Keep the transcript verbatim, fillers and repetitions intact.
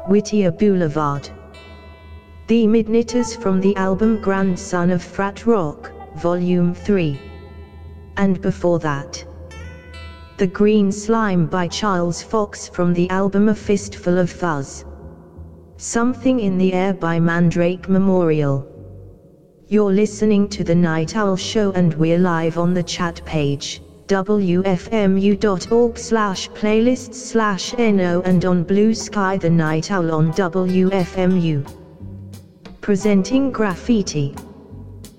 Whittier Boulevard. The Midnights from the album Grandson of Frat Rock, Volume three. And before that, The Green Slime by Charles Fox from the album A Fistful of Fuzz. Something in the Air by Mandrake Memorial. You're listening to The Night Owl Show and we're live on the chat page, w f m u dot org slash playlists slash no, and on Blue Sky The Night Owl on W F M U. Presenting Graffiti.